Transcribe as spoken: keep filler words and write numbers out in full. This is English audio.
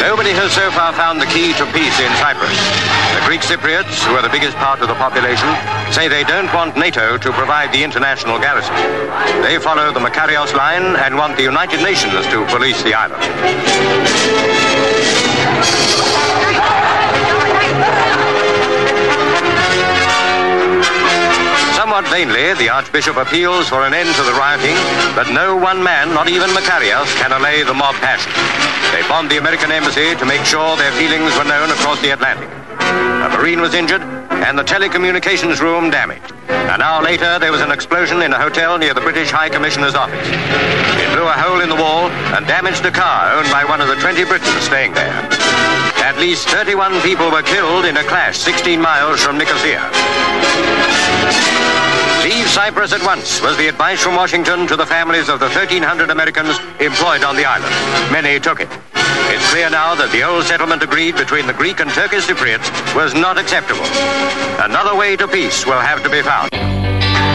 Nobody has so far found the key to peace in Cyprus. The Greek Cypriots, who are the biggest part of the population, say they don't want NATO to provide the international garrison. They follow the Makarios line and want the United Nations to police the island. Somewhat vainly, the Archbishop appeals for an end to the rioting, but no one man, not even Makarios, can allay the mob passion. They bombed the American embassy to make sure their feelings were known across the Atlantic. A Marine was injured and the telecommunications room damaged. An hour later, there was an explosion in a hotel near the British High Commissioner's office. It blew a hole in the wall and damaged a car owned by one of the twenty Britons staying there. At least thirty-one people were killed in a clash sixteen miles from Nicosia. Leave Cyprus at once was the advice from Washington to the families of the thirteen hundred Americans employed on the island. Many took it. It's clear now that the old settlement agreed between the Greek and Turkish Cypriots was not acceptable. Another way to peace will have to be found.